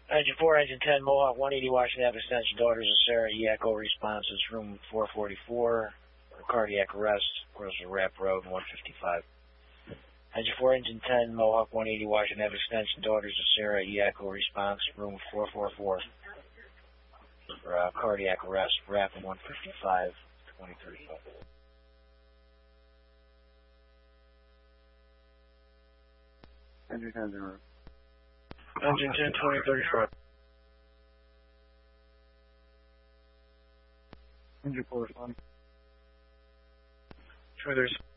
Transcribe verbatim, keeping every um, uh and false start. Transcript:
Engine four, Engine ten, Mohawk one eighty, Washington Avenue Extension, daughters of Sarah, E echo responses, room four forty-four, cardiac arrest, across the Rap Road, one fifty-five. Engine four, Engine ten, Mohawk one eighty, Washington Avenue Extension, daughters of Sarah, E echo response, room four forty-four, for uh, cardiac arrest, Rap one fifty-five, twenty thirty-five. Engine ten, zero. Engine ten, twenty thirty-five. Engine four, responding. Sure, there's